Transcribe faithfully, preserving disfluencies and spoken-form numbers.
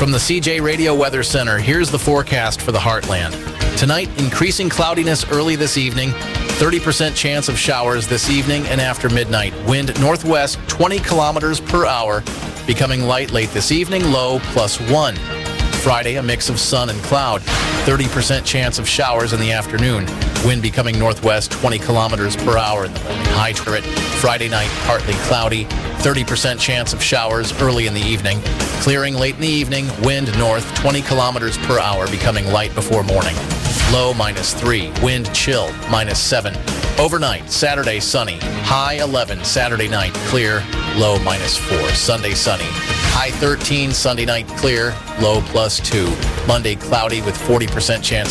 From the C J Radio Weather Center, here's the forecast for the Heartland. Tonight, increasing cloudiness early this evening, thirty percent chance of showers this evening and after midnight. Wind northwest twenty kilometers per hour, becoming light late this evening, low plus one. Friday, a mix of sun and cloud, thirty percent chance of showers in the afternoon. Wind becoming northwest twenty kilometers per hour in the morning. High turret. Friday night, partly cloudy, thirty percent chance of showers early in the evening. Clearing late in the evening, wind north twenty kilometers per hour, becoming light before morning. Low minus three, wind chill minus seven. Overnight, Saturday sunny, high eleven. Saturday night clear, low minus four. Sunday sunny, high thirteen. Sunday night clear, low plus two. Monday cloudy with forty percent chance